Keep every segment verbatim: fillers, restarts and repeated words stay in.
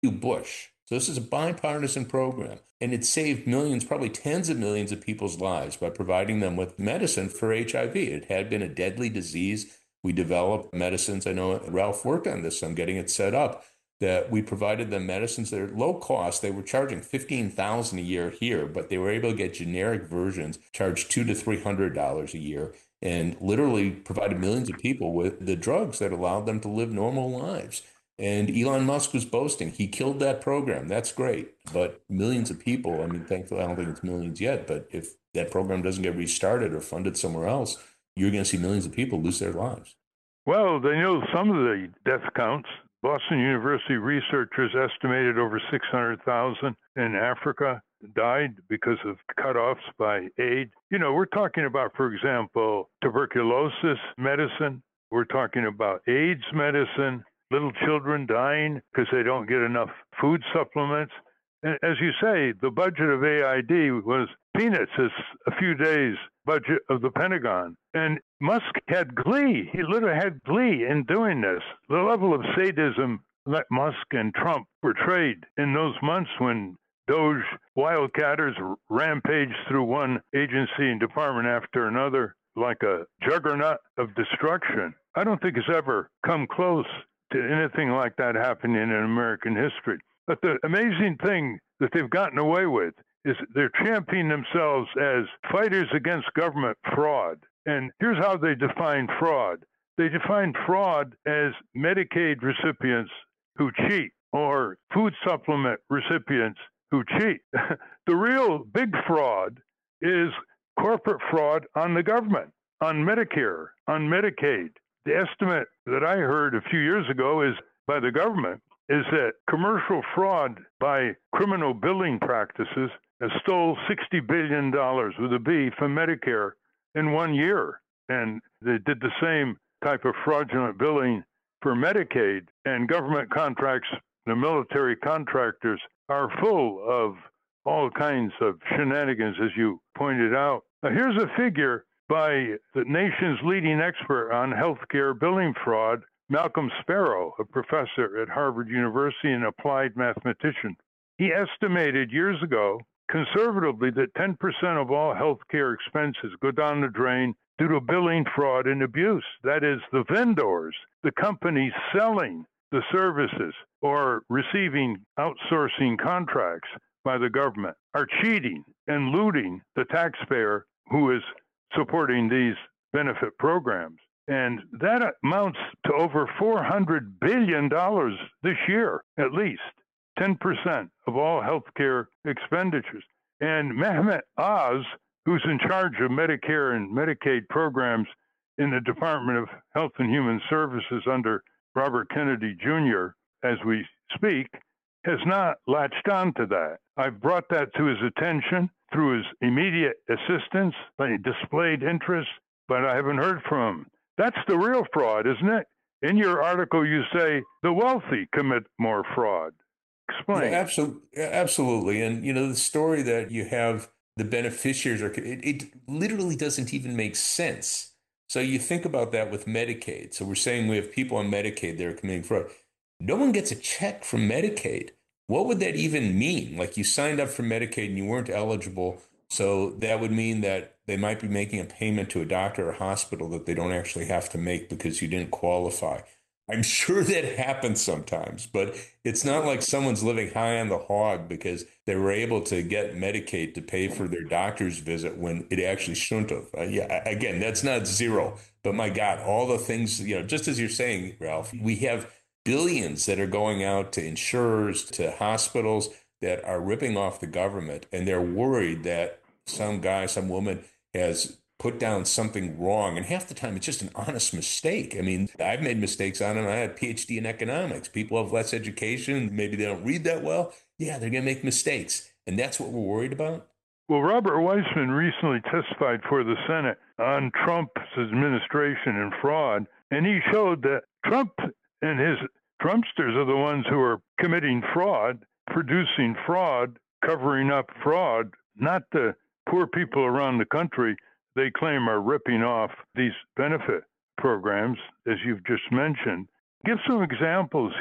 Bush. So this is a bipartisan program, and it saved millions, probably tens of millions of people's lives by providing them with medicine for H I V. It had been a deadly disease. We developed medicines. I know Ralph worked on this. I'm getting it set up that we provided them medicines that are low cost. They were charging fifteen thousand dollars a year here, but they were able to get generic versions, charge two to three hundred dollars a year, and literally provided millions of people with the drugs that allowed them to live normal lives. And Elon Musk was boasting he killed that program. That's great. But millions of people, I mean, thankfully, I don't think it's millions yet, but if that program doesn't get restarted or funded somewhere else, you're going to see millions of people lose their lives. Well, they know some of the death counts. Boston University researchers estimated over six hundred thousand in Africa died because of cutoffs by aid. You know, we're talking about, for example, tuberculosis medicine. We're talking about AIDS medicine, little children dying because they don't get enough food supplements. And as you say, the budget of A I D was peanuts. It's a few days budget of the Pentagon. And Musk had glee. He literally had glee in doing this. The level of sadism that Musk and Trump portrayed in those months when Doge wildcatters rampaged through one agency and department after another like a juggernaut of destruction, I don't think has ever come close to anything like that happening in American history. But the amazing thing that they've gotten away with is they're championing themselves as fighters against government fraud. And here's how they define fraud. They define fraud as Medicaid recipients who cheat or food supplement recipients who cheat. The real big fraud is corporate fraud on the government, on Medicare, on Medicaid. The estimate that I heard a few years ago is by the government is that commercial fraud by criminal billing practices has stole sixty billion dollars with a B from Medicare in one year. And they did the same type of fraudulent billing for Medicaid, and government contracts, the military contractors are full of all kinds of shenanigans, as you pointed out. Now, here's a figure by the nation's leading expert on healthcare billing fraud, Malcolm Sparrow, a professor at Harvard University and applied mathematician. He estimated years ago, conservatively, that ten percent of all healthcare expenses go down the drain due to billing fraud and abuse. That is, the vendors, the companies selling the services or receiving outsourcing contracts by the government, are cheating and looting the taxpayer who is supporting these benefit programs. And that amounts to over four hundred billion dollars this year, at least, ten percent of all healthcare expenditures. And Mehmet Oz, who's in charge of Medicare and Medicaid programs in the Department of Health and Human Services under Robert Kennedy Junior, as we speak, has not latched on to that. I've brought that to his attention through his immediate assistance, but he displayed interest, but I haven't heard from him. That's the real fraud, isn't it? In your article, you say the wealthy commit more fraud. Yeah, Explain. absolutely, absolutely. And you know, the story that you have the beneficiaries are it, it literally doesn't even make sense. So you think about that with Medicaid. So we're saying we have people on Medicaid that are committing fraud. No one gets a check from Medicaid. What would that even mean? Like you signed up for Medicaid and you weren't eligible. So that would mean that they might be making a payment to a doctor or hospital that they don't actually have to make because you didn't qualify. I'm sure that happens sometimes, but it's not like someone's living high on the hog because they were able to get Medicaid to pay for their doctor's visit when it actually shouldn't have. Uh, yeah, again, that's not zero, but my God, all the things, you know, just as you're saying, Ralph, we have billions that are going out to insurers, to hospitals that are ripping off the government, and they're worried that some guy, some woman has put down something wrong. And half the time, it's just an honest mistake. I mean, I've made mistakes on it. I had a PhD in economics. People have less education. Maybe they don't read that well. Yeah, they're going to make mistakes. And that's what we're worried about. Well, Robert Weissman recently testified for the Senate on Trump's administration and fraud, and he showed that Trump and his Trumpsters are the ones who are committing fraud, producing fraud, covering up fraud, not the poor people around the country they claim are ripping off these benefit programs, as you've just mentioned. Give some examples here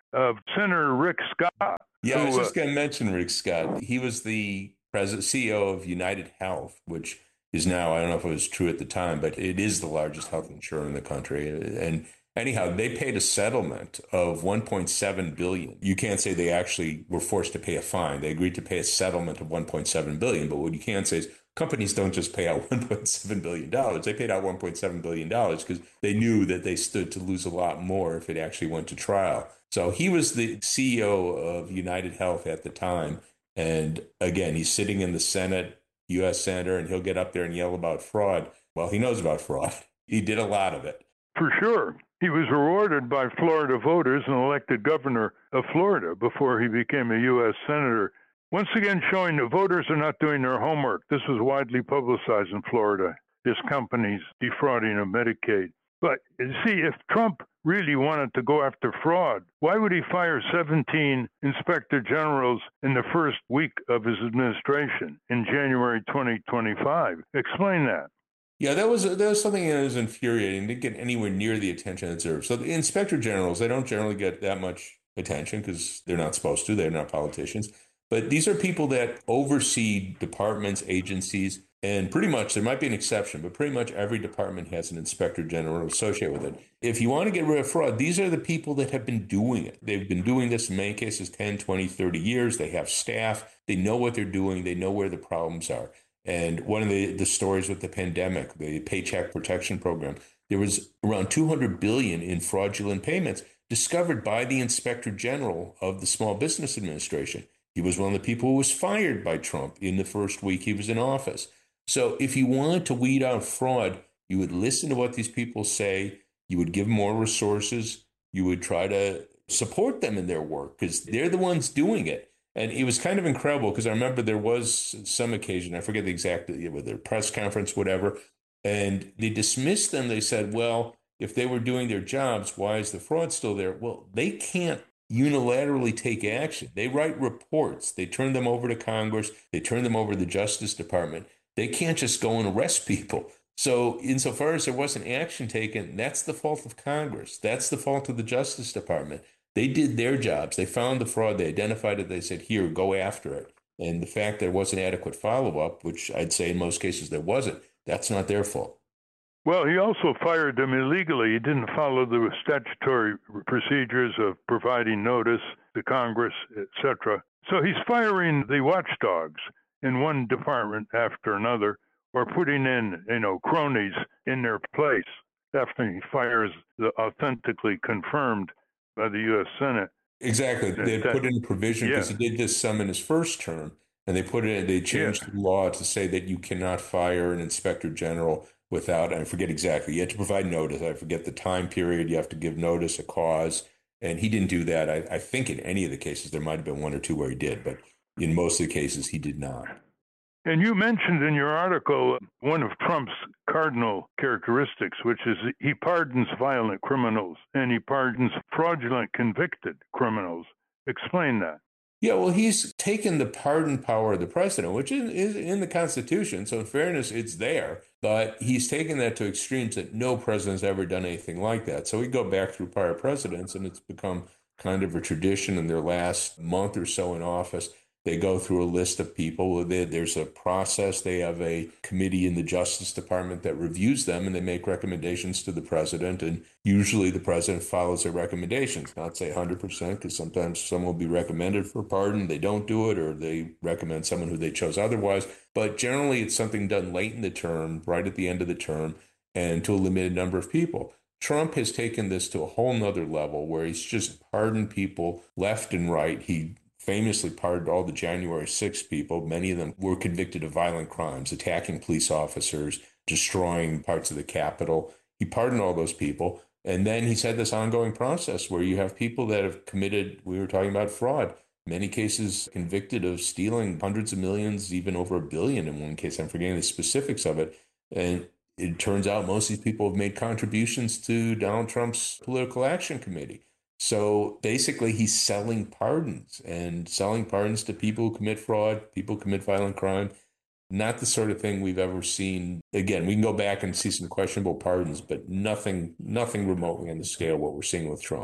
of Senator Rick Scott. Yeah, I was who, just going to mention Rick Scott. He was the president, C E O of United Health, which is now, I don't know if it was true at the time, but it is the largest health insurer in the country. And anyhow, they paid a settlement of one point seven billion dollars. You can't say they actually were forced to pay a fine. They agreed to pay a settlement of one point seven billion dollars. But what you can say is companies don't just pay out one point seven billion dollars. They paid out one point seven billion dollars because they knew that they stood to lose a lot more if it actually went to trial. So he was the C E O of United Health at the time. And again, he's sitting in the Senate, U S Senator, and he'll get up there and yell about fraud. Well, he knows about fraud. He did a lot of it. For sure. He was rewarded by Florida voters and elected governor of Florida before he became a U S Senator. Once again, showing that voters are not doing their homework. This was widely publicized in Florida, this company's defrauding of Medicaid. But you see, if Trump really wanted to go after fraud, why would he fire seventeen inspector generals in the first week of his administration in January twenty twenty-five? Explain that. Yeah, that was that was something that was infuriating. Didn't get anywhere near the attention it deserved. So the inspector generals, they don't generally get that much attention because they're not supposed to. They're not politicians. But these are people that oversee departments, agencies, and pretty much, there might be an exception, but pretty much every department has an inspector general associated with it. If you want to get rid of fraud, these are the people that have been doing it. They've been doing this in many cases ten, twenty, thirty years. They have staff. They know what they're doing. They know where the problems are. And one of the, the stories with the pandemic, the Paycheck Protection Program, there was around two hundred billion dollars in fraudulent payments discovered by the inspector general of the Small Business Administration. He was one of the people who was fired by Trump in the first week he was in office. So if you wanted to weed out fraud, you would listen to what these people say, you would give more resources, you would try to support them in their work because they're the ones doing it. And it was kind of incredible because I remember there was some occasion, I forget the exact, whether press conference, whatever, and they dismissed them. They said, well, if they were doing their jobs, why is the fraud still there? Well, they can't unilaterally take action. They write reports. They turn them over to Congress. They turn them over to the Justice Department. They can't just go and arrest people. So insofar as there wasn't action taken, that's the fault of Congress. That's the fault of the Justice Department. They did their jobs. They found the fraud. They identified it. They said, here, go after it. And the fact there wasn't adequate follow-up, which I'd say in most cases there wasn't, that's not their fault. Well, he also fired them illegally. He didn't follow the statutory procedures of providing notice to Congress, et cetera. So he's firing the watchdogs in one department after another, or putting in, you know, cronies in their place after he fires the authentically confirmed by the U S Senate. Exactly. They that, put in a provision because yeah. he did this some in his first term, and they put it. They changed yeah. the law to say that you cannot fire an inspector general without, I forget exactly, you have to provide notice. I forget the time period. You have to give notice, a cause. And he didn't do that. I, I think in any of the cases, there might have been one or two where he did, but in most of the cases, he did not. And you mentioned in your article one of Trump's cardinal characteristics, which is he pardons violent criminals and he pardons fraudulent convicted criminals. Explain that. Yeah, well, he's taken the pardon power of the president, which is, is in the Constitution. So in fairness, it's there. But he's taken that to extremes that no president's ever done anything like that. So we go back through prior presidents, and it's become kind of a tradition in their last month or so in office. They go through a list of people. There's a process. They have a committee in the Justice Department that reviews them, and they make recommendations to the president. And usually the president follows their recommendations, not say one hundred percent, because sometimes someone will be recommended for pardon. They don't do it, or they recommend someone who they chose otherwise. But generally, it's something done late in the term, right at the end of the term, and to a limited number of people. Trump has taken this to a whole nother level where he's just pardoned people left and right. He famously pardoned all the January sixth people. Many of them were convicted of violent crimes, attacking police officers, destroying parts of the Capitol. He pardoned all those people. And then he's had this ongoing process where you have people that have committed, we were talking about fraud, many cases convicted of stealing hundreds of millions, even over a billion in one case. I'm forgetting the specifics of it. And it turns out most of these people have made contributions to Donald Trump's political action committee. So basically, he's selling pardons and selling pardons to people who commit fraud, people who commit violent crime. Not the sort of thing we've ever seen. Again, we can go back and see some questionable pardons, but nothing, nothing remotely on the scale of what we're seeing with Trump.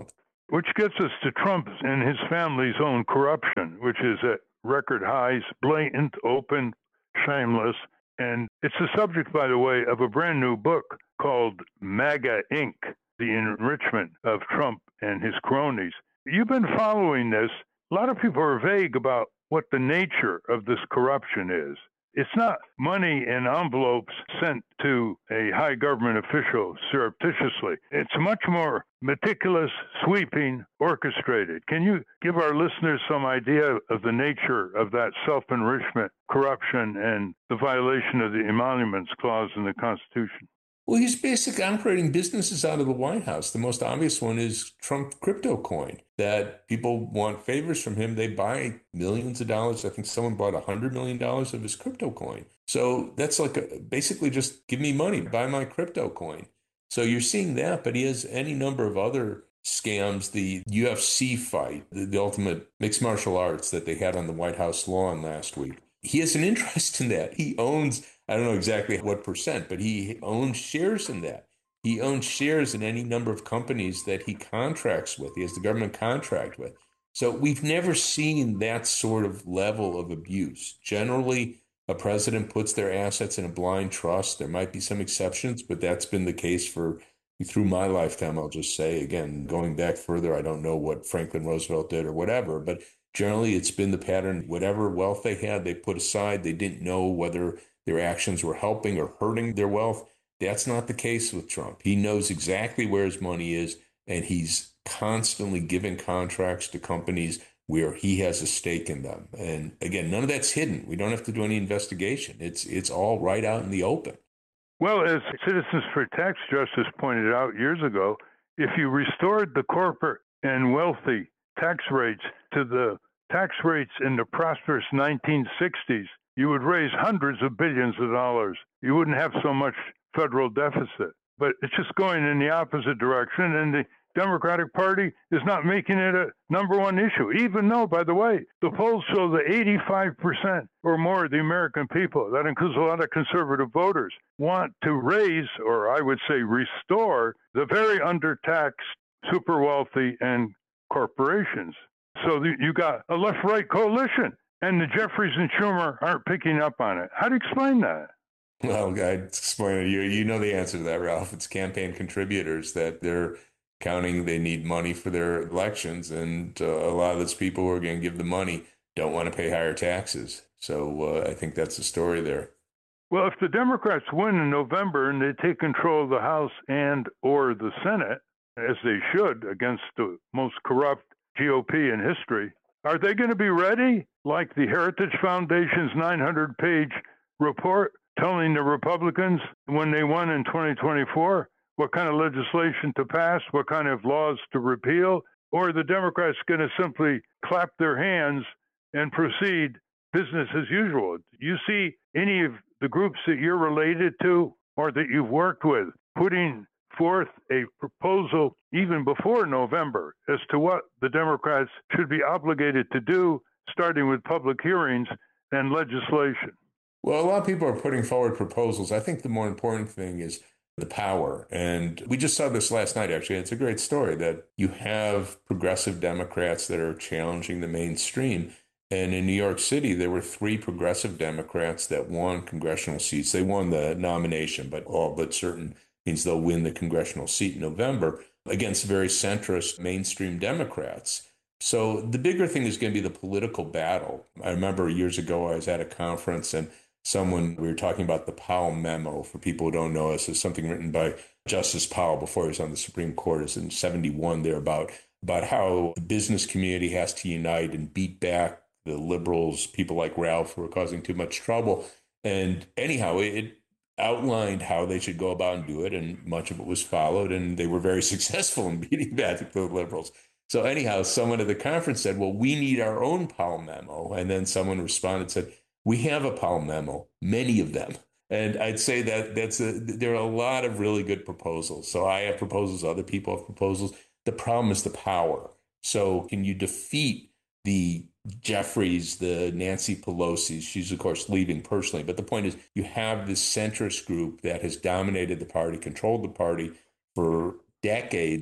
Which gets us to Trump and his family's own corruption, which is at record highs, blatant, open, shameless. And it's the subject, by the way, of a brand new book called MAGA Incorporated, The Enrichment of Trump and His Cronies. You've been following this. A lot of people are vague about what the nature of this corruption is. It's not money in envelopes sent to a high government official surreptitiously. It's much more meticulous, sweeping, orchestrated. Can you give our listeners some idea of the nature of that self-enrichment, corruption, and the violation of the Emoluments Clause in the Constitution? Well, he's basically operating businesses out of the White House. The most obvious one is Trump Crypto Coin, that people want favors from him. They buy millions of dollars. I think someone bought one hundred million dollars of his crypto coin. So that's like a, basically just give me money, buy my crypto coin. So you're seeing that, but he has any number of other scams. The U F C fight, the, the ultimate mixed martial arts that they had on the White House lawn last week. He has an interest in that. He owns, I don't know exactly what percent, but he owns shares in that. He owns shares in any number of companies that he contracts with. He has the government contract with. So we've never seen that sort of level of abuse. Generally, a president puts their assets in a blind trust. There might be some exceptions, but that's been the case for through my lifetime, I'll just say. Again, going back further, I don't know what Franklin Roosevelt did or whatever, but generally, it's been the pattern. Whatever wealth they had, they put aside. They didn't know whether their actions were helping or hurting their wealth. That's not the case with Trump. He knows exactly where his money is, and he's constantly giving contracts to companies where he has a stake in them. And again, none of that's hidden. We don't have to do any investigation. It's it's all right out in the open. Well, as Citizens for Tax Justice pointed out years ago, if you restored the corporate and wealthy tax rates to the tax rates in the prosperous nineteen sixties, you would raise hundreds of billions of dollars. You wouldn't have so much federal deficit. But it's just going in the opposite direction, and the Democratic Party is not making it a number one issue, even though, by the way, the polls show that eighty-five percent or more of the American people, that includes a lot of conservative voters, want to raise, or I would say restore, the very undertaxed, super wealthy, and corporations. So you got a left-right coalition, and the Jeffries and Schumer aren't picking up on it. How do you explain that? Well, I'd explain it. You, you know the answer to that, Ralph. It's campaign contributors that they're counting. They need money for their elections, and uh, a lot of those people who are going to give the money don't want to pay higher taxes. So uh, I think that's the story there. Well, if the Democrats win in November and they take control of the House and or the Senate, as they should against the most corrupt G O P in history, are they going to be ready, like the Heritage Foundation's nine hundred page report telling the Republicans when they won in twenty twenty-four what kind of legislation to pass, what kind of laws to repeal? Or are the Democrats going to simply clap their hands and proceed business as usual? You see any of the groups that you're related to or that you've worked with putting forth a proposal even before November as to what the Democrats should be obligated to do, starting with public hearings and legislation? Well, a lot of people are putting forward proposals. I think the more important thing is the power. And we just saw this last night, actually. It's a great story that you have progressive Democrats that are challenging the mainstream. And in New York City, there were three progressive Democrats that won congressional seats. They won the nomination, but all but certain means they'll win the congressional seat in November against very centrist mainstream Democrats. So the bigger thing is going to be the political battle. I remember years ago, I was at a conference and someone, we were talking about the Powell memo. For people who don't know, this is something written by Justice Powell before he was on the Supreme Court. It's in seventy-one there about, about how the business community has to unite and beat back the liberals, people like Ralph, who are causing too much trouble. And anyhow, it outlined how they should go about and do it, and much of it was followed, and they were very successful in beating back the liberals. So anyhow, someone at the conference said, well, we need our own Powell memo. And then someone responded and said, we have a Powell memo, many of them. And I'd say that that's a, there are a lot of really good proposals. So I have proposals, other people have proposals. The problem is the power. So can you defeat the Jeffries, the Nancy Pelosi? She's, of course, leaving personally. But the point is, you have this centrist group that has dominated the party, controlled the party for decades.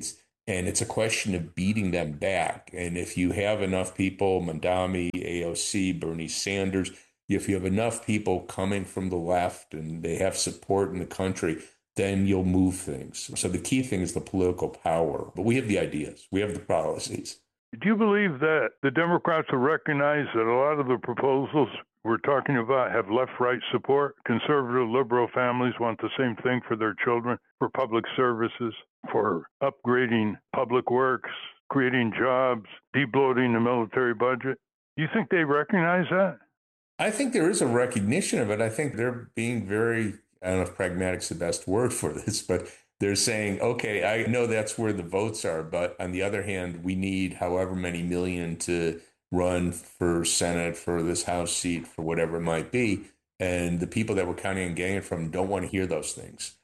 And it's a question of beating them back. And if you have enough people, Mandami, A O C, Bernie Sanders, if you have enough people coming from the left and they have support in the country, then you'll move things. So the key thing is the political power. But we have the ideas, we have the policies. Do you believe that the Democrats will recognize that a lot of the proposals we're talking about have left-right support? Conservative, liberal families want the same thing for their children, for public services, for upgrading public works, creating jobs, debloating the military budget. Do you think they recognize that? I think there is a recognition of it. I think they're being very, I don't know if pragmatic's the best word for this, but they're saying, okay, I know that's where the votes are, but on the other hand, we need however many million to run for Senate, for this House seat, for whatever it might be. And the people that we're counting on getting it from don't want to hear those things.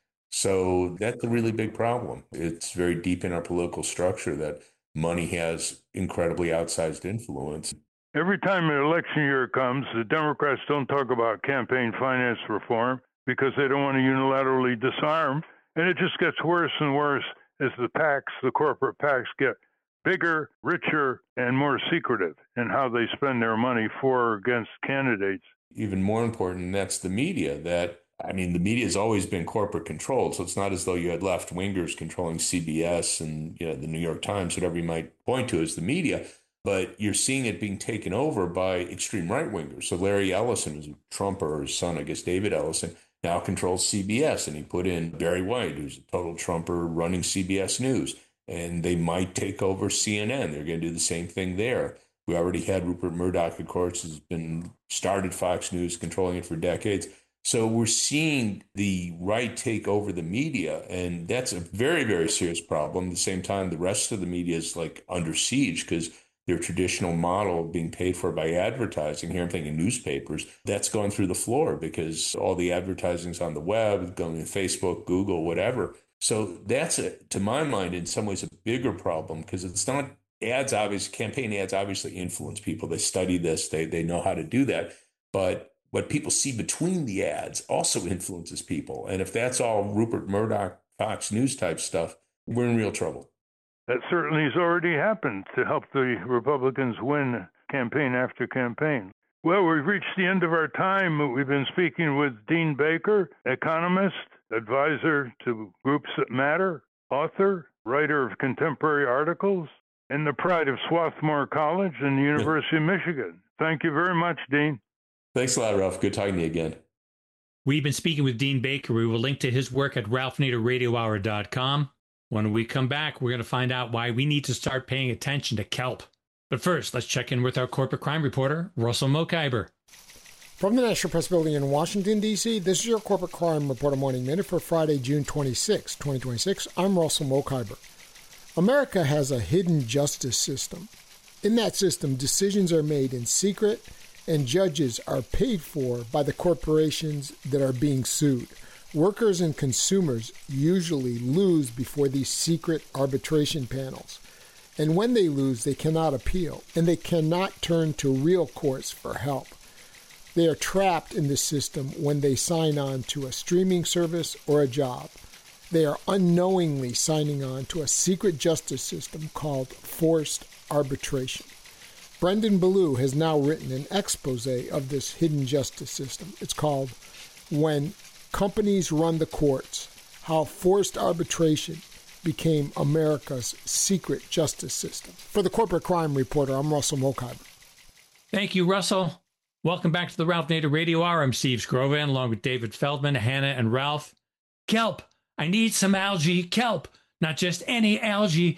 So that's a really big problem. It's very deep in our political structure that money has incredibly outsized influence. Every time an election year comes, the Democrats don't talk about campaign finance reform because they don't want to unilaterally disarm. And it just gets worse and worse as the PACs, the corporate PACs, get bigger, richer, and more secretive in how they spend their money for or against candidates. Even more important, that's the media. That, I mean, the media has always been corporate controlled. So it's not as though you had left wingers controlling C B S and, you know, the New York Times, whatever you might point to as the media. But you're seeing it being taken over by extreme right wingers. So Larry Ellison, who's a Trumper, or his son, I guess, David Ellison, now controls C B S. And he put in Barry White, who's a total Trumper, running C B S News. And they might take over C N N. They're going to do the same thing there. We already had Rupert Murdoch, of course, has been started Fox News, controlling it for decades. So we're seeing the right take over the media, and that's a very, very serious problem. At the same time, the rest of the media is like under siege because their traditional model of being paid for by advertising, here I'm thinking newspapers, that's going through the floor because all the advertising's on the web, going to Facebook, Google, whatever. So that's, a, to my mind, in some ways a bigger problem because it's not ads, obviously, campaign ads obviously influence people. They study this, they, they know how to do that. But what people see between the ads also influences people. And if that's all Rupert Murdoch, Fox News type stuff, we're in real trouble. That certainly has already happened to help the Republicans win campaign after campaign. Well, we've reached the end of our time. We've been speaking with Dean Baker, economist, advisor to Groups That Matter, author, writer of contemporary articles, and the pride of Swarthmore College and the University of Michigan. Thank you very much, Dean. Thanks a lot, Ralph. Good talking to you again. We've been speaking with Dean Baker. We will link to his work at ralph nader radio hour dot com. When we come back, we're going to find out why we need to start paying attention to kelp. But first, let's check in with our corporate crime reporter, Russell Mokhiber. From the National Press Building in Washington, D C, this is your Corporate Crime Reporter Morning Minute for Friday, June twenty-sixth, twenty twenty-six. I'm Russell Mokhiber. America has a hidden justice system. In that system, decisions are made in secret, and judges are paid for by the corporations that are being sued. Workers and consumers usually lose before these secret arbitration panels. And when they lose, they cannot appeal, and they cannot turn to real courts for help. They are trapped in the system when they sign on to a streaming service or a job. They are unknowingly signing on to a secret justice system called forced arbitration. Brendan Ballou has now written an expose of this hidden justice system. It's called When Companies Run the Courts, How Forced Arbitration Became America's Secret Justice System. For the Corporate Crime Reporter, I'm Russell Mokhiber. Thank you, Russell. Welcome back to the Ralph Nader Radio Hour. I'm Steve Scrovan, along with David Feldman, Hannah, and Ralph. Kelp. I need some algae. Kelp. Not just any algae.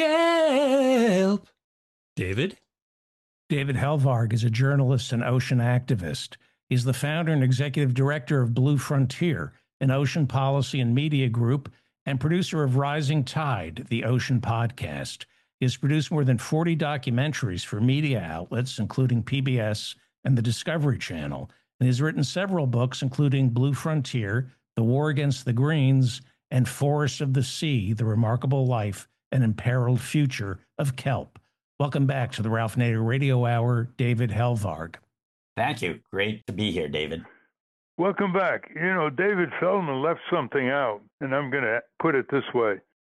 Kelp. David? David Helvarg is a journalist and ocean activist. He's the founder and executive director of Blue Frontier, an ocean policy and media group, and producer of Rising Tide, the ocean podcast. He has produced more than forty documentaries for media outlets, including P B S and the Discovery Channel, and he's written several books, including Blue Frontier, The War Against the Greens, and Forests of the Sea, The Remarkable Life and Imperiled Future of Kelp. Welcome back to the Ralph Nader Radio Hour, David Helvarg. Thank you. Great to be here, David. Welcome back. You know, David Feldman left something out, and I'm going to put it this way.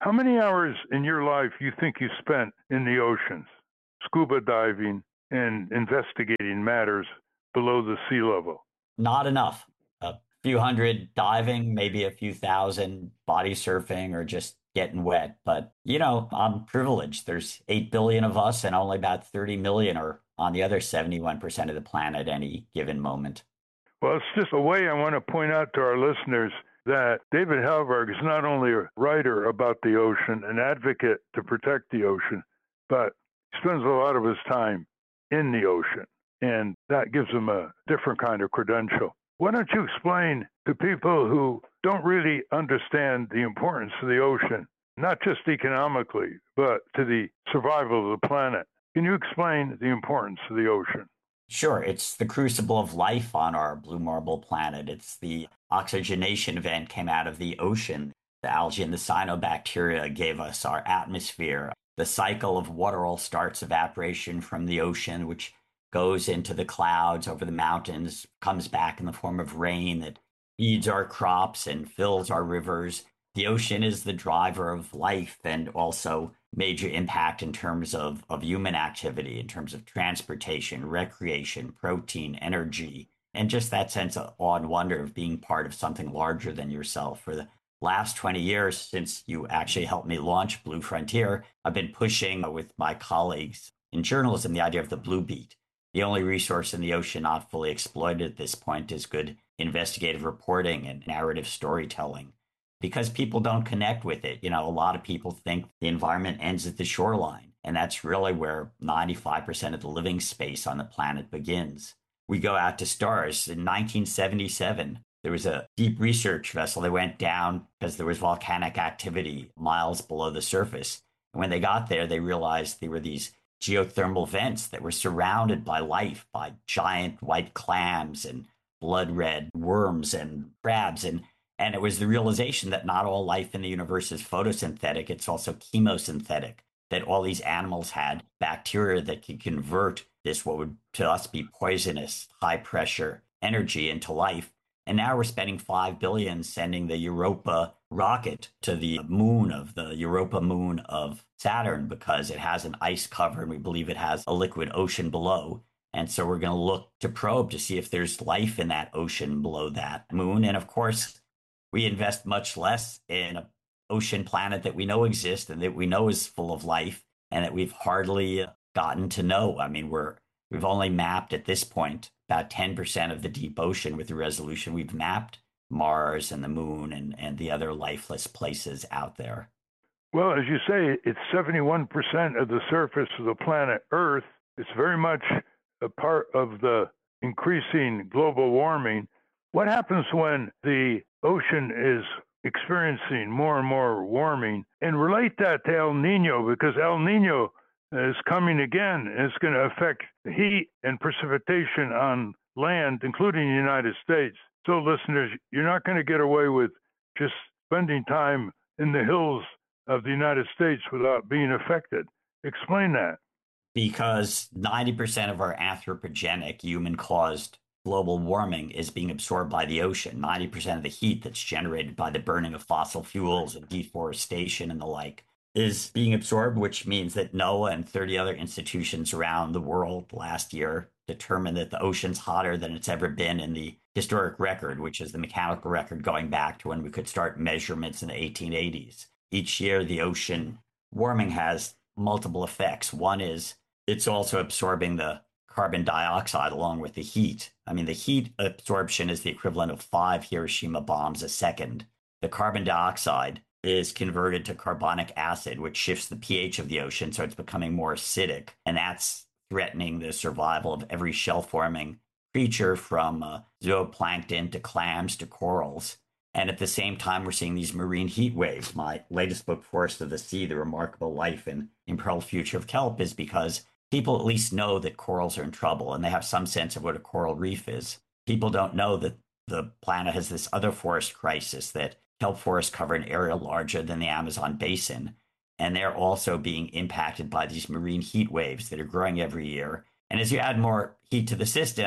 How many hours in your life you think you spent in the oceans, scuba diving and investigating matters below the sea level? Not enough. A few hundred diving, maybe a few thousand body surfing or just getting wet. But, you know, I'm privileged. There's eight billion of us, and only about thirty million are on the other seventy-one percent of the planet at any given moment. Well, it's just a way I want to point out to our listeners that David Hellvarg is not only a writer about the ocean, an advocate to protect the ocean, but he spends a lot of his time in the ocean, and that gives him a different kind of credential. Why don't you explain to people who don't really understand the importance of the ocean, not just economically, but to the survival of the planet? Can you explain the importance of the ocean? Sure, it's the crucible of life on our blue marble planet. It's the oxygenation event came out of the ocean. The algae and the cyanobacteria gave us our atmosphere. The cycle of water all starts evaporation from the ocean, which goes into the clouds over the mountains, comes back in the form of rain that feeds our crops and fills our rivers. The ocean is the driver of life and also major impact in terms of, of human activity, in terms of transportation, recreation, protein, energy, and just that sense of awe and wonder of being part of something larger than yourself. For the last twenty years, since you actually helped me launch Blue Frontier, I've been pushing with my colleagues in journalism the idea of the Blue Beat. The only resource in the ocean not fully exploited at this point is good investigative reporting and narrative storytelling, because people don't connect with it. You know, a lot of people think the environment ends at the shoreline, and that's really where ninety-five percent of the living space on the planet begins. We go out to stars. In nineteen seventy-seven, there was a deep research vessel that went down because there was volcanic activity miles below the surface. And when they got there, they realized there were these geothermal vents that were surrounded by life, by giant white clams and blood red worms and crabs. And And it was the realization that not all life in the universe is photosynthetic. It's also chemosynthetic, that all these animals had bacteria that could convert this, what would to us be poisonous, high pressure energy into life. And now we're spending five billion dollars sending the Europa rocket to the moon of the Europa moon of Saturn because it has an ice cover and we believe it has a liquid ocean below. And so we're going to look to probe to see if there's life in that ocean below that moon. And of course, we invest much less in an ocean planet that we know exists and that we know is full of life and that we've hardly gotten to know. I mean, we're, we've only mapped at this point about ten percent of the deep ocean with the resolution we've mapped Mars and the moon and, and the other lifeless places out there. Well, as you say, it's seventy-one percent of the surface of the planet Earth. It's very much a part of the increasing global warming. What happens when the ocean is experiencing more and more warming? And relate that to El Nino, because El Nino is coming again. And it's going to affect heat and precipitation on land, including the United States. So, listeners, you're not going to get away with just spending time in the hills of the United States without being affected. Explain that. Because ninety percent of our anthropogenic, human-caused global warming is being absorbed by the ocean. ninety percent of the heat that's generated by the burning of fossil fuels and deforestation and the like is being absorbed, which means that NOAA and thirty other institutions around the world last year determined that the ocean's hotter than it's ever been in the historic record, which is the mechanical record going back to when we could start measurements in the eighteen eighties. Each year, the ocean warming has multiple effects. One is it's also absorbing the carbon dioxide along with the heat. I mean, the heat absorption is the equivalent of five Hiroshima bombs a second. The carbon dioxide is converted to carbonic acid, which shifts the pH of the ocean, so it's becoming more acidic. And that's threatening the survival of every shell-forming creature from uh, zooplankton to clams to corals. And at the same time, we're seeing these marine heat waves. My latest book, Forest of the Sea, The Remarkable Life and Imperiled Future of Kelp, is because people at least know that corals are in trouble and they have some sense of what a coral reef is. People don't know that the planet has this other forest crisis, that kelp forests cover an area larger than the Amazon basin. And they're also being impacted by these marine heat waves that are growing every year. And as you add more heat to the system,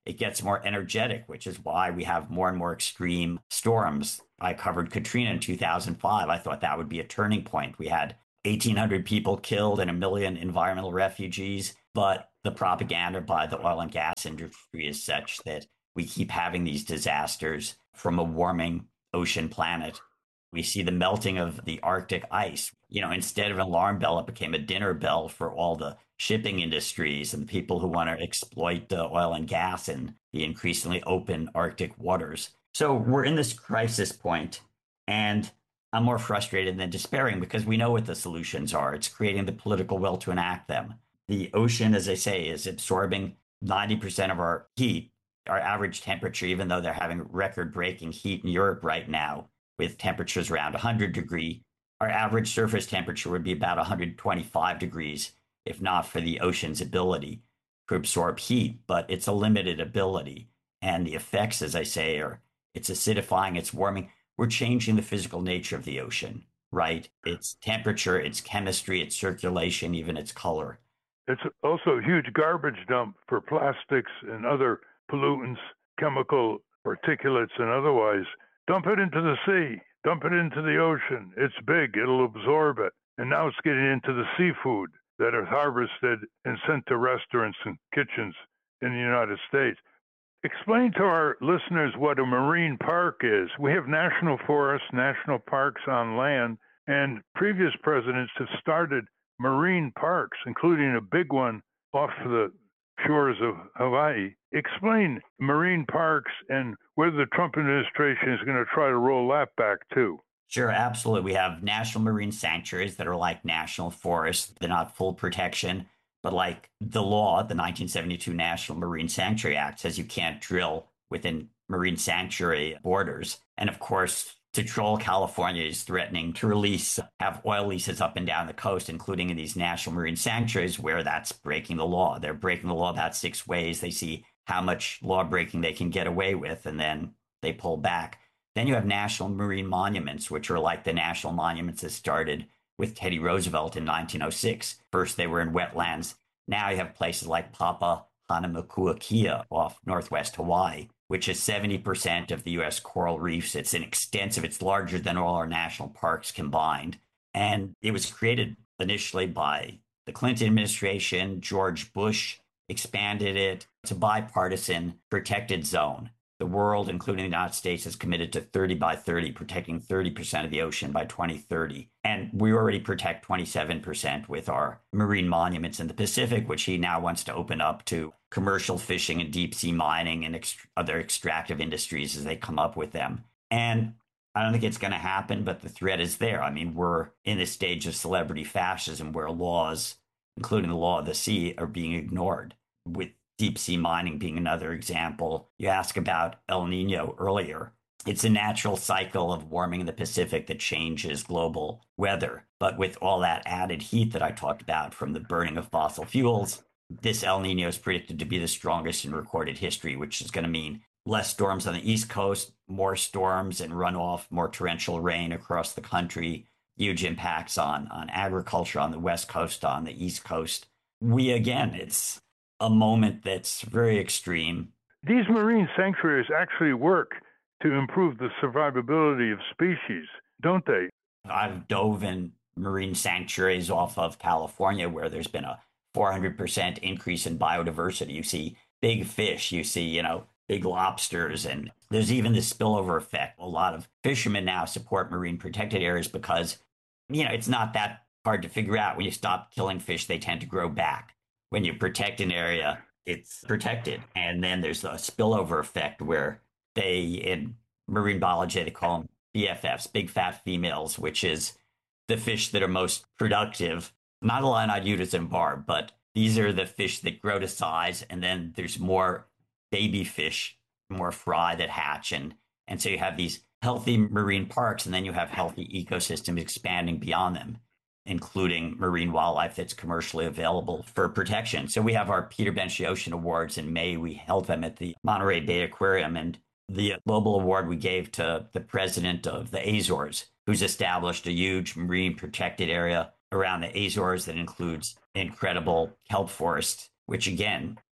it gets more energetic, which is why we have more and more extreme storms. I covered Katrina in two thousand five. I thought that would be a turning point. We had eighteen hundred people killed and a million environmental refugees, but the propaganda by the oil and gas industry is such that we keep having these disasters from a warming ocean planet. We see the melting of the Arctic ice. You know, instead of an alarm bell, it became a dinner bell for all the shipping industries and the people who want to exploit the oil and gas in the increasingly open Arctic waters. So we're in this crisis point, and I'm more frustrated than despairing because we know what the solutions are. It's creating the political will to enact them. The ocean, as I say, is absorbing ninety percent of our heat. Our average temperature, even though they're having record-breaking heat in Europe right now, with temperatures around one hundred degrees, our average surface temperature would be about one hundred twenty-five degrees, if not for the ocean's ability to absorb heat. But it's a limited ability. And the effects, as I say, are it's acidifying, it's warming. We're changing the physical nature of the ocean, right? Its temperature, its chemistry, its circulation, even its color. It's also a huge garbage dump for plastics and other pollutants, chemical particulates and otherwise. Dump it into the sea, dump it into the ocean. It's big, it'll absorb it. And now it's getting into the seafood that are harvested and sent to restaurants and kitchens in the United States. Explain to our listeners what a marine park is. We have national forests, national parks on land, and previous presidents have started marine parks, including a big one off the shores of Hawaii. Explain marine parks and whether the Trump administration is going to try to roll that back too. Sure, absolutely. We have national marine sanctuaries that are like national forests. They're not full protection, but like the law, the nineteen seventy-two National Marine Sanctuary Act says you can't drill within marine sanctuary borders. And of course, to troll, California is threatening to release, have oil leases up and down the coast, including in these national marine sanctuaries where that's breaking the law. They're breaking the law about six ways. They see how much law breaking they can get away with, and then they pull back. Then you have national marine monuments, which are like the national monuments that started with Teddy Roosevelt in nineteen oh six. First, they were in wetlands. Now you have places like Papahanaumokuakea off northwest Hawaii, which is seventy percent of the U S coral reefs. It's an extensive, it's larger than all our national parks combined. And it was created initially by the Clinton administration. George Bush expanded it. It's a bipartisan protected zone. The world, including the United States, is committed to thirty by thirty, protecting thirty percent of the ocean by twenty thirty. And we already protect twenty-seven percent with our marine monuments in the Pacific, which he now wants to open up to commercial fishing and deep sea mining and ext- other extractive industries as they come up with them. And I don't think it's going to happen, but the threat is there. I mean, we're in this stage of celebrity fascism where laws, including the law of the sea, are being ignored, with deep sea mining being another example. You asked about El Nino earlier. It's a natural cycle of warming in the Pacific that changes global weather. But with all that added heat that I talked about from the burning of fossil fuels, this El Nino is predicted to be the strongest in recorded history, which is going to mean less storms on the East Coast, more storms and runoff, more torrential rain across the country, huge impacts on, on agriculture on the West Coast, on the East Coast. We, again, it's a moment that's very extreme. These marine sanctuaries actually work to improve the survivability of species, don't they? I've dove in marine sanctuaries off of California where there's been a four hundred percent increase in biodiversity. You see big fish, you see, you know, big lobsters, and there's even this spillover effect. A lot of fishermen now support marine protected areas because, you know, it's not that hard to figure out. When you stop killing fish, they tend to grow back. When you protect an area, it's protected. And then there's a spillover effect where they, in marine biology, they call them B F Fs, big fat females, which is the fish that are most productive. Not a Lionideutis and barb, but these are the fish that grow to size. And then there's more baby fish, more fry that hatch. And, and so you have these healthy marine parks, and then you have healthy ecosystems expanding beyond them, including marine wildlife that's commercially available for protection. So we have our Peter Benchley Ocean Awards. In May, we held them at the Monterey Bay Aquarium. And the global award we gave to the president of the Azores, who's established a huge marine protected area around the Azores that includes incredible kelp forest, which again,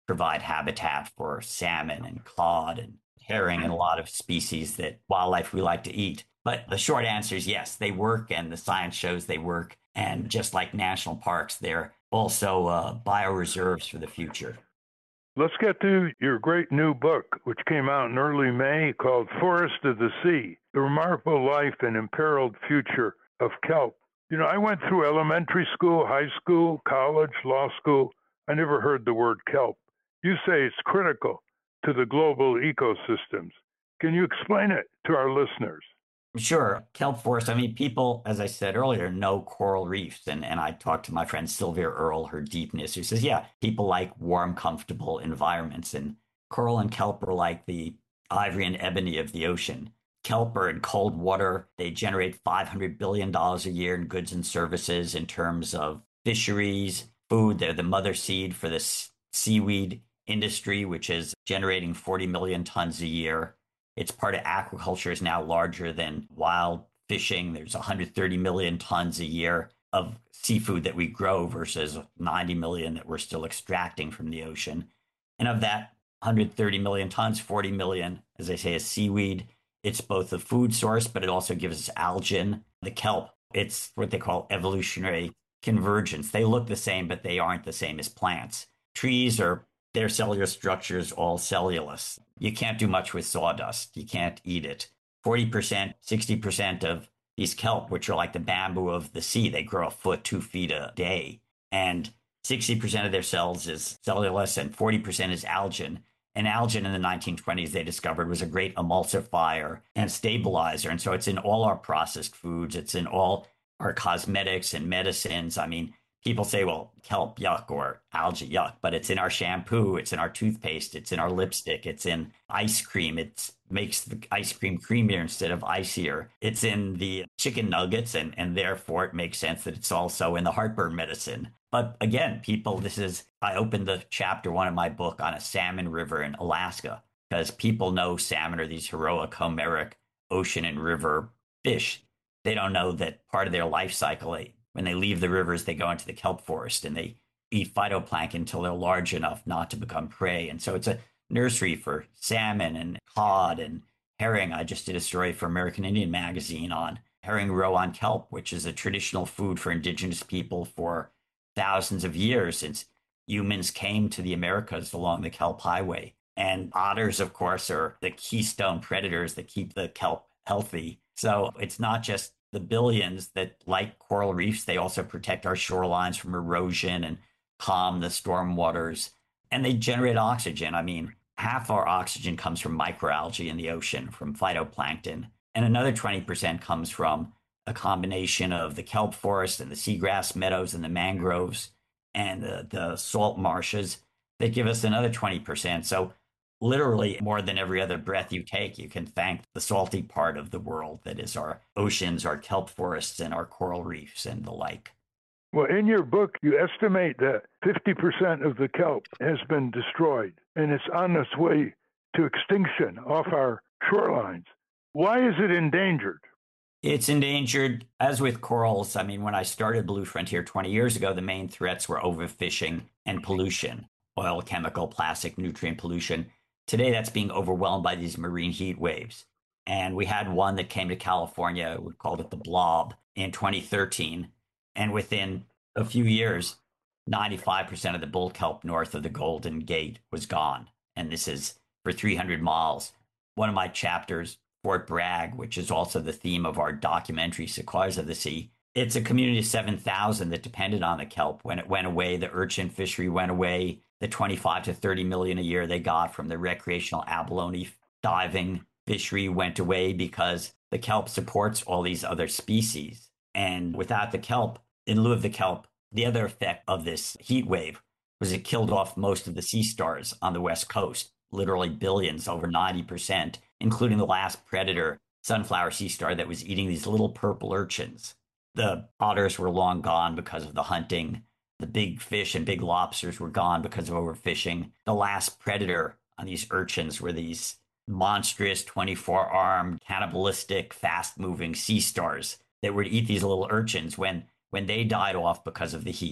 provide habitat for salmon and cod and herring and a lot of species that wildlife we like to eat. But the short answer is yes, they work, and the science shows they work. And just like national parks, they're also uh, bioreserves for the future. Let's get to your great new book, which came out in early May, called Forest of the Sea, The Remarkable Life and Imperiled Future of Kelp. You know, I went through elementary school, high school, college, law school. I never heard the word kelp. You say it's critical to the global ecosystems. Can you explain it to our listeners? Sure. Kelp forest. I mean, people, as I said earlier, know coral reefs. And, and I talked to my friend Sylvia Earle, her deepness, who says, yeah, people like warm, comfortable environments. And coral and kelp are like the ivory and ebony of the ocean. Kelp are in cold water. They generate five hundred billion dollars a year in goods and services in terms of fisheries, food. They're the mother seed for the seaweed industry, which is generating forty million tons a year. It's part of aquaculture, is now larger than wild fishing. There's one hundred thirty million tons a year of seafood that we grow versus ninety million that we're still extracting from the ocean. And of that one hundred thirty million tons, forty million, as I say, is seaweed. It's both a food source, but it also gives us algae, the kelp. It's what they call evolutionary convergence. They look the same, but they aren't the same as plants. Trees are, their cellular structure is all cellulose. You can't do much with sawdust. You can't eat it. forty percent, sixty percent of these kelp, which are like the bamboo of the sea, they grow a foot, two feet a day. And sixty percent of their cells is cellulose and forty percent is algin. And algin in the nineteen twenties, they discovered, was a great emulsifier and stabilizer. And so it's in all our processed foods. It's in all our cosmetics and medicines. I mean, people say, well, kelp, yuck, or algae, yuck, but it's in our shampoo, it's in our toothpaste, it's in our lipstick, it's in ice cream. It makes the ice cream creamier instead of icier. It's in the chicken nuggets, and, and therefore it makes sense that it's also in the heartburn medicine. But again, people, this is, I opened the chapter one of my book on a salmon river in Alaska, because people know salmon are these heroic, homeric ocean and river fish. They don't know that part of their life cycle, they, when they leave the rivers, they go into the kelp forest and they eat phytoplankton until they're large enough not to become prey. And so it's a nursery for salmon and cod and herring. I just did a story for American Indian Magazine on herring roe on kelp, which is a traditional food for indigenous people for thousands of years, since humans came to the Americas along the kelp highway. And otters, of course, are the keystone predators that keep the kelp healthy. So it's not just the billions that like coral reefs, they also protect our shorelines from erosion and calm the storm waters. And they generate oxygen. I mean, half our oxygen comes from microalgae in the ocean, from phytoplankton. And another twenty percent comes from a combination of the kelp forest and the seagrass meadows and the mangroves and the, the salt marshes that give us another twenty percent. So literally more than every other breath you take, you can thank the salty part of the world that is our oceans, our kelp forests, and our coral reefs and the like. Well, in your book, you estimate that fifty percent of the kelp has been destroyed, and it's on its way to extinction off our shorelines. Why is it endangered? It's endangered, as with corals. I mean, when I started Blue Frontier twenty years ago, the main threats were overfishing and pollution, oil, chemical, plastic, nutrient pollution. Today, that's being overwhelmed by these marine heat waves. And we had one that came to California, we called it the blob, in twenty thirteen. And within a few years, ninety-five percent of the bull kelp north of the Golden Gate was gone. And this is for three hundred miles. One of my chapters, Fort Bragg, which is also the theme of our documentary, Sequoias of the Sea, it's a community of seven thousand that depended on the kelp. When it went away, the urchin fishery went away. The twenty-five to thirty million a year they got from the recreational abalone diving fishery went away because the kelp supports all these other species. And without the kelp, in lieu of the kelp, the other effect of this heat wave was it killed off most of the sea stars on the West Coast, literally billions, over ninety percent, including the last predator, sunflower sea star, that was eating these little purple urchins. The otters were long gone because of the hunting. The big fish and big lobsters were gone because of overfishing. The last predator on these urchins were these monstrous twenty-four armed, cannibalistic, fast-moving sea stars that would eat these little urchins. When, when they died off because of the heat,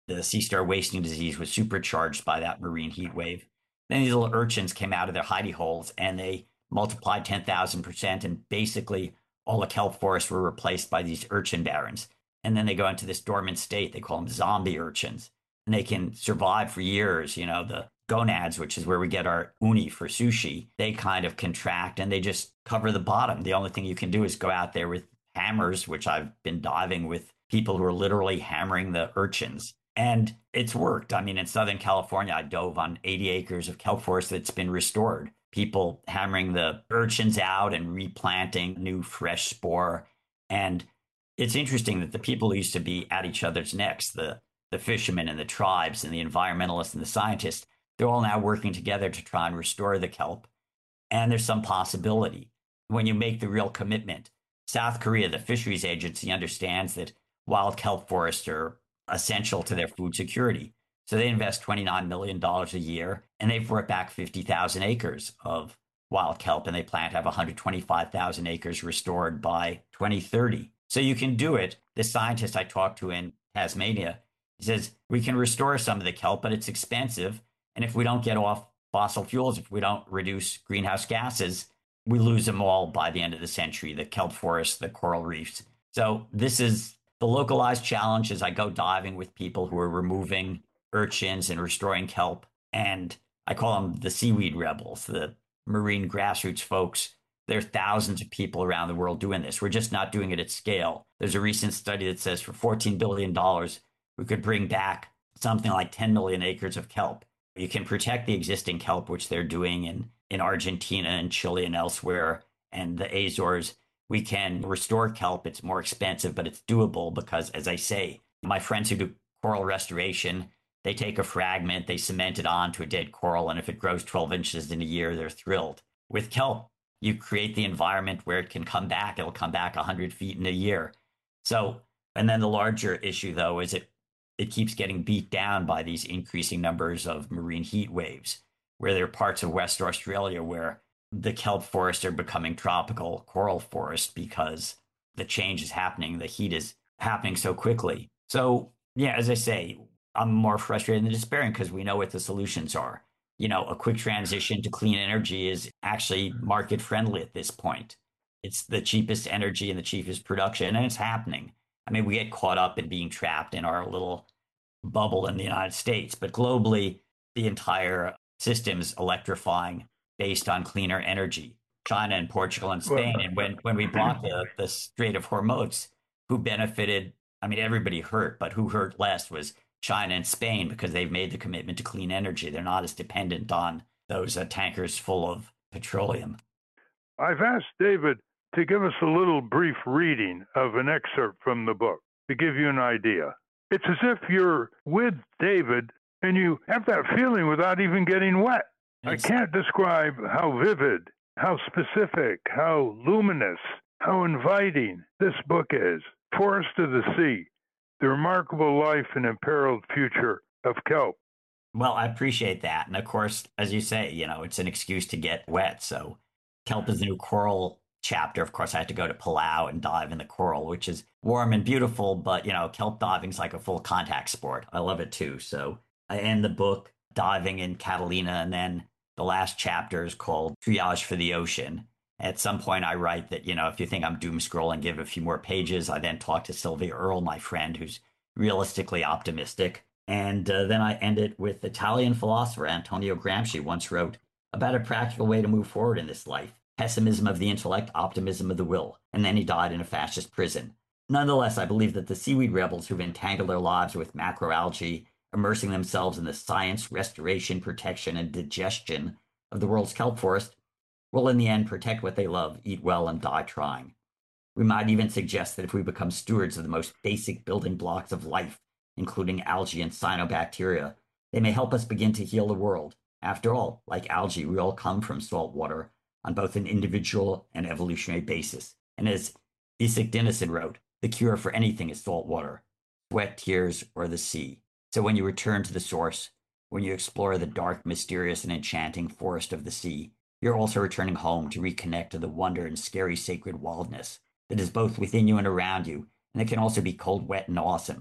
The sea star wasting disease was supercharged by that marine heat wave. Then these little urchins came out of their hidey holes and they multiplied ten thousand percent, and basically all the kelp forests were replaced by these urchin barrens. And then they go into this dormant state. They call them zombie urchins, and they can survive for years. You know, the gonads, which is where we get our uni for sushi, they kind of contract and they just cover the bottom. The only thing you can do is go out there with hammers, which I've been diving with people who are literally hammering the urchins. And it's worked. I mean, in Southern California, I dove on eighty acres of kelp forest that's been restored. People hammering the urchins out and replanting new fresh spore. And it's interesting that the people who used to be at each other's necks, the, the fishermen and the tribes and the environmentalists and the scientists, they're all now working together to try and restore the kelp. And there's some possibility when you make the real commitment. South Korea, the fisheries agency, understands that wild kelp forests are essential to their food security. So they invest twenty-nine million dollars a year, and they've brought back fifty thousand acres of wild kelp, and they plan to have one hundred twenty-five thousand acres restored by twenty thirty. So you can do it. The scientist I talked to in Tasmania, he says, we can restore some of the kelp, but it's expensive. And if we don't get off fossil fuels, if we don't reduce greenhouse gases, we lose them all by the end of the century, the kelp forests, the coral reefs. So this is the localized challenge as I go diving with people who are removing urchins and restoring kelp. And I call them the seaweed rebels, the marine grassroots folks. There are thousands of people around the world doing this. We're just not doing it at scale. There's a recent study that says for fourteen billion dollars, we could bring back something like ten million acres of kelp. You can protect the existing kelp, which they're doing in, in Argentina and Chile and elsewhere, and the Azores. We can restore kelp. It's more expensive, but it's doable because, as I say, my friends who do coral restoration, they take a fragment, they cement it onto a dead coral, and if it grows twelve inches in a year, they're thrilled. With kelp, you create the environment where it can come back. It'll come back one hundred feet in a year. So, and then the larger issue, though, is it it keeps getting beat down by these increasing numbers of marine heat waves, where there are parts of West Australia where the kelp forests are becoming tropical coral forests because the change is happening. The heat is happening so quickly. So, yeah, as I say, I'm more frustrated than despairing because we know what the solutions are. You know, a quick transition to clean energy is actually market friendly at this point. It's the cheapest energy and the cheapest production, and it's happening. I mean, we get caught up in being trapped in our little bubble in the United States, but globally, the entire system's electrifying based on cleaner energy. China and Portugal and Spain. Well, and when, when we blocked the, the Strait of Hormuz, who benefited? I mean, everybody hurt, but who hurt less was China and Spain because they've made the commitment to clean energy. They're not as dependent on those uh, tankers full of petroleum. I've asked David to give us a little brief reading of an excerpt from the book to give you an idea. It's as if you're with David and you have that feeling without even getting wet. It's... I can't describe how vivid, how specific, how luminous, how inviting this book is. Forest of the Sea, The Remarkable Life and Imperiled Future of Kelp. Well, I appreciate that. And of course, as you say, you know, it's an excuse to get wet. So kelp is the new coral chapter. Of course, I had to go to Palau and dive in the coral, which is warm and beautiful. But, you know, kelp diving is like a full contact sport. I love it, too. So I end the book diving in Catalina. And then the last chapter is called Triage for the Ocean. At some point, I write that, you know, if you think I'm doom scrolling, give a few more pages. I then talk to Sylvia Earle, my friend, who's realistically optimistic. And uh, then I end it with Italian philosopher Antonio Gramsci once wrote about a practical way to move forward in this life. Pessimism of the intellect, optimism of the will. And then he died in a fascist prison. Nonetheless, I believe that the seaweed rebels who've entangled their lives with macroalgae, immersing themselves in the science, restoration, protection, and digestion of the world's kelp forest, will in the end protect what they love, eat well, and die trying. We might even suggest that if we become stewards of the most basic building blocks of life, including algae and cyanobacteria, they may help us begin to heal the world. After all, like algae, we all come from salt water on both an individual and evolutionary basis. And as Isak Dinesen wrote, the cure for anything is salt water, sweat, tears, or the sea. So when you return to the source, when you explore the dark, mysterious, and enchanting forest of the sea, you're also returning home to reconnect to the wonder and scary sacred wildness that is both within you and around you, and it can also be cold, wet, and awesome.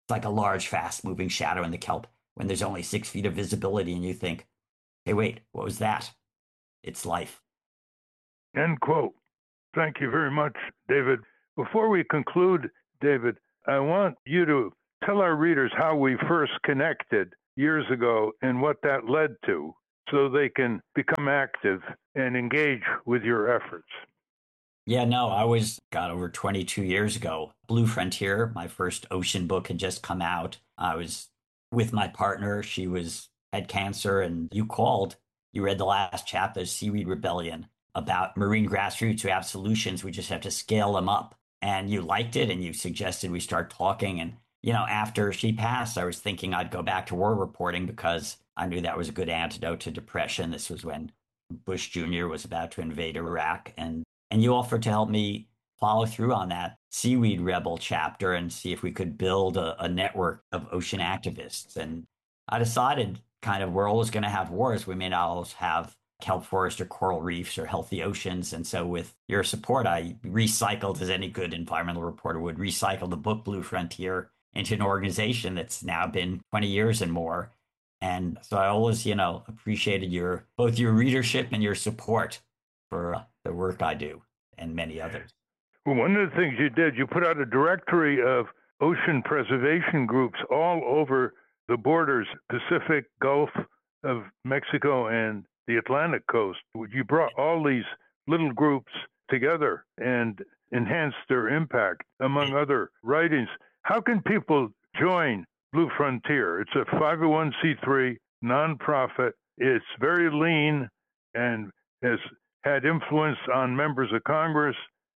It's like a large, fast-moving shadow in the kelp when there's only six feet of visibility, and you think, hey, wait, what was that? It's life. End quote. Thank you very much, David. Before we conclude, David, I want you to tell our readers how we first connected years ago and what that led to, so they can become active and engage with your efforts. Yeah, no, I was, got over twenty-two years ago. Blue Frontier, my first ocean book, had just come out. I was with my partner. She was had cancer, and you called. You read the last chapter, Seaweed Rebellion, about marine grassroots who have solutions. We just have to scale them up. And you liked it, and you suggested we start talking. And, you know, after she passed, I was thinking I'd go back to war reporting because I knew that was a good antidote to depression. This was when Bush Junior was about to invade Iraq. And And you offered to help me follow through on that Seaweed Rebel chapter and see if we could build a, a network of ocean activists. And I decided kind of we're always going to have wars. We may not always have kelp forest or coral reefs or healthy oceans. And so with your support, I recycled, as any good environmental reporter would, recycle the book Blue Frontier into an organization that's now been twenty years and more. And so I always, you know, appreciated your both your readership and your support for the work I do and many others. Well, one of the things you did, you put out a directory of ocean preservation groups all over the borders, Pacific, Gulf of Mexico, and the Atlantic coast. You brought all these little groups together and enhanced their impact, among other writings. How can people join Blue Frontier? It's a five oh one c three nonprofit. It's very lean and has had influence on members of Congress,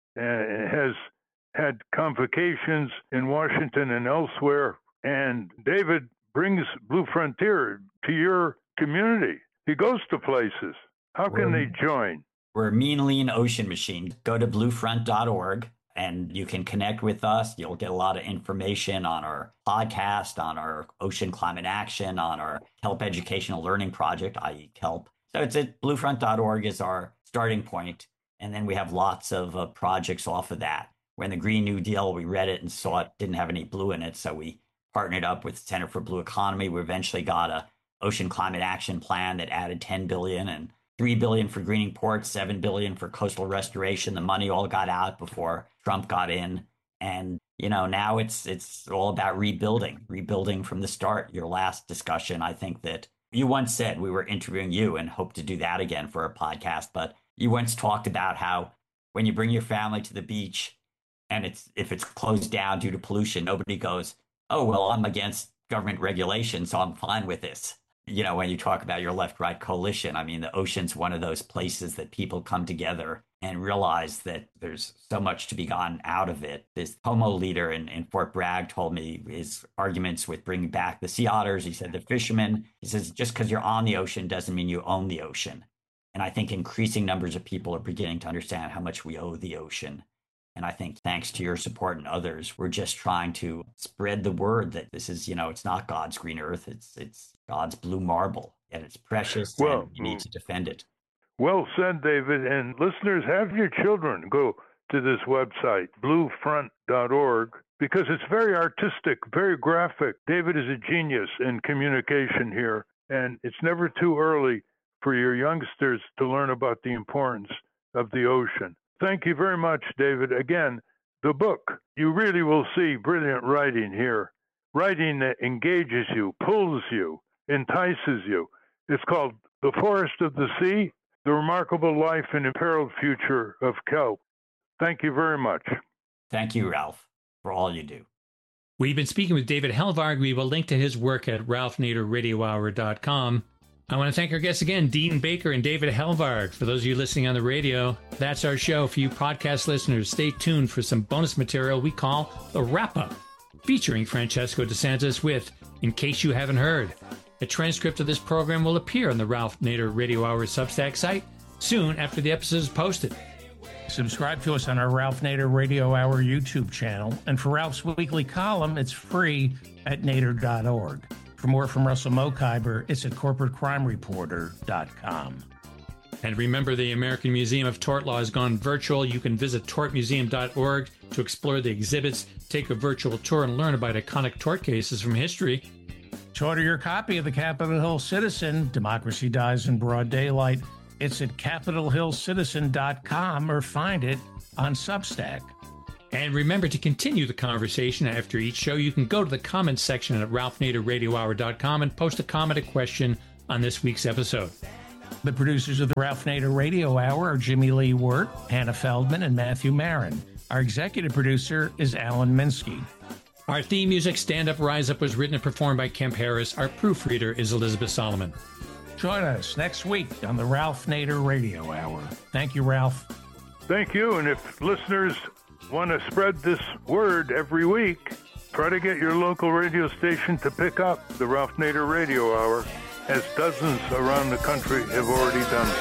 and has had convocations in Washington and elsewhere. And David brings Blue Frontier to your community. He goes to places. How can we're, they join? We're a mean, lean ocean machine. Go to blue front dot org and you can connect with us. You'll get a lot of information on our podcast, on our ocean climate action, on our kelp educational learning project, that is. kelp. So it's at blue front dot org is our starting point. And then we have lots of uh, projects off of that. When the Green New Deal, we read it and saw it didn't have any blue in it. So we partnered up with the Center for Blue Economy. We eventually got a ocean climate action plan that added ten billion dollars and three billion dollars for greening ports, seven billion dollars for coastal restoration. The money all got out before Trump got in. And, you know, now it's it's all about rebuilding, rebuilding from the start. Your last discussion, I think that you once said, we were interviewing you and hope to do that again for a podcast, but you once talked about how when you bring your family to the beach and it's if it's closed down due to pollution, nobody goes, oh, well, I'm against government regulation, so I'm fine with this. You know, when you talk about your left-right coalition, I mean, the ocean's one of those places that people come together and realize that there's so much to be gotten out of it. This Homo leader in, in Fort Bragg told me his arguments with bringing back the sea otters. He said the fishermen, he says, just because you're on the ocean doesn't mean you own the ocean. And I think increasing numbers of people are beginning to understand how much we owe the ocean. And I think thanks to your support and others, we're just trying to spread the word that this is, you know, it's not God's green earth. It's it's God's blue marble, and it's precious, well, and you need to defend it. Well said, David. And listeners, have your children go to this website, blue front dot org, because it's very artistic, very graphic. David is a genius in communication here, and it's never too early for your youngsters to learn about the importance of the ocean. Thank you very much, David. Again, the book, you really will see brilliant writing here, writing that engages you, pulls you, entices you. It's called The Forest of the Sea, The Remarkable Life and Imperiled Future of Kelp. Thank you very much. Thank you, Ralph, for all you do. We've been speaking with David Helvarg. We will link to his work at ralph nader radio hour dot com. I want to thank our guests again, Dean Baker and David Helvarg. For those of you listening on the radio, that's our show. For you podcast listeners, stay tuned for some bonus material we call The Wrap-Up, featuring Francesco DeSantis with In Case You Haven't Heard. A transcript of this program will appear on the Ralph Nader Radio Hour Substack site soon after the episode is posted. Subscribe to us on our Ralph Nader Radio Hour YouTube channel. And for Ralph's weekly column, it's free at nader dot org. For more from Russell Mokhiber, it's at corporate crime reporter dot com. And remember, the American Museum of Tort Law has gone virtual. You can visit tort museum dot org to explore the exhibits, take a virtual tour, and learn about iconic tort cases from history. To order your copy of the Capitol Hill Citizen, Democracy Dies in Broad Daylight, it's at capitol hill citizen dot com or find it on Substack. And remember to continue the conversation after each show. You can go to the comments section at ralph nader radio hour dot com and post a comment or question on this week's episode. The producers of the Ralph Nader Radio Hour are Jimmy Lee Wirt, Hannah Feldman, and Matthew Marin. Our executive producer is Alan Minsky. Our theme music, Stand Up, Rise Up, was written and performed by Kemp Harris. Our proofreader is Elizabeth Solomon. Join us next week on the Ralph Nader Radio Hour. Thank you, Ralph. Thank you. And if listeners want to spread this word every week, try to get your local radio station to pick up the Ralph Nader Radio Hour, as dozens around the country have already done.